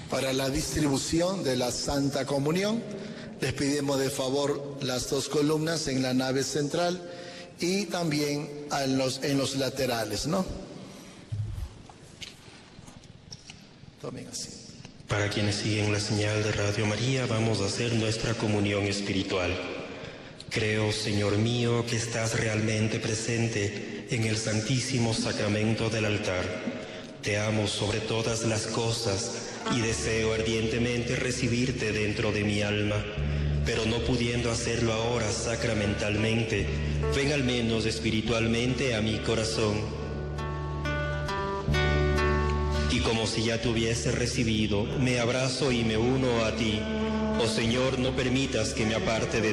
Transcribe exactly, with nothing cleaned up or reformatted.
Para la distribución de la Santa Comunión, les pedimos de favor las dos columnas en la nave central y también en los, en los laterales, ¿no? Tomen así. Para quienes siguen la señal de Radio María, vamos a hacer nuestra comunión espiritual. Creo, Señor mío, que estás realmente presente en el Santísimo Sacramento del altar. Te amo sobre todas las cosas y deseo ardientemente recibirte dentro de mi alma, pero no pudiendo hacerlo ahora sacramentalmente, ven al menos espiritualmente a mi corazón. Y como si ya te hubiese recibido, me abrazo y me uno a ti. Oh Señor, no permitas que me aparte de